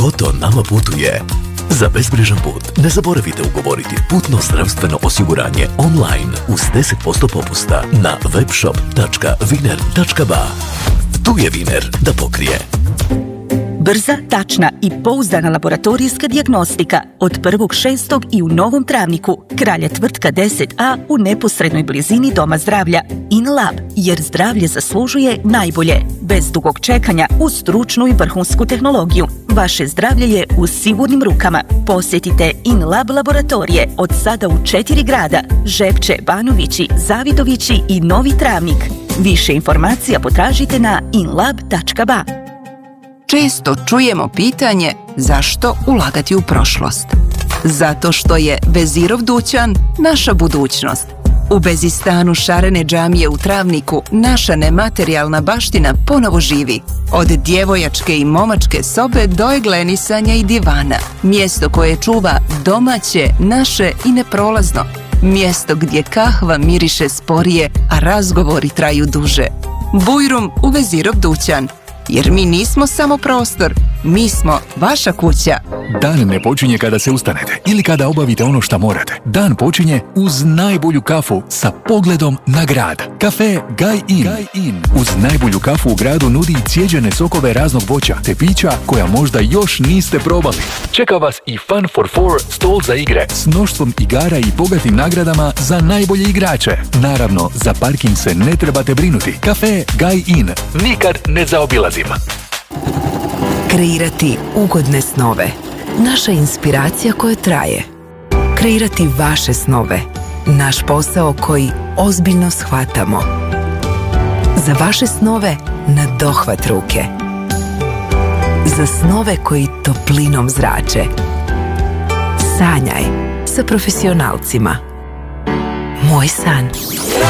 Toto nama putuje. Za bezbrižan put ne zaboravite ugovoriti putno zdravstveno osiguranje online uz 10% popusta na webshop.wiener.ba. Tu je Wiener da pokrije. Brza, tačna i pouzdana laboratorijska dijagnostika od 1.6. i u Novom Travniku. Kralja tvrtka 10A u neposrednoj blizini Doma zdravlja InLab, jer zdravlje zaslužuje najbolje. Bez dugog čekanja, uz stručnu i vrhunsku tehnologiju. Vaše zdravlje je u sigurnim rukama. Posjetite InLab laboratorije od sada u 4 grada: Žepče, Banovići, Zavidovići i Novi Travnik. Više informacija potražite na inlab.ba. Često čujemo pitanje zašto ulagati u prošlost. Zato što je Vezirov dućan naša budućnost. U Bezistanu šarene džamije u Travniku naša nematerijalna baština ponovo živi. Od djevojačke i momačke sobe do eglenisanja i divana. Mjesto koje čuva domaće, naše i neprolazno. Mjesto gdje kahva miriše sporije, a razgovori traju duže. Bujrum u Vezirov dućan. Jer mi nismo samo prostor, mi smo vaša kuća. Dan ne počinje kada se ustanete ili kada obavite ono što morate. Dan počinje uz najbolju kafu sa pogledom na grad. Kafe Gai In. Uz najbolju kafu u gradu nudi cijeđene sokove raznog voća te pića koja možda još niste probali. Čeka vas i Fun for 4 stol za igre s mnoštvom igara i bogatim nagradama za najbolje igrače. Naravno, za parking se ne trebate brinuti. Kafe Gai In. Nikad ne zaobilazim. Kreirati ugodne snove. Naša inspiracija koja traje. Kreirati vaše snove. Naš posao koji ozbiljno shvatamo. Za vaše snove na dohvat ruke. Za snove koji toplinom zrače. Sanjaj sa profesionalcima. Moj san.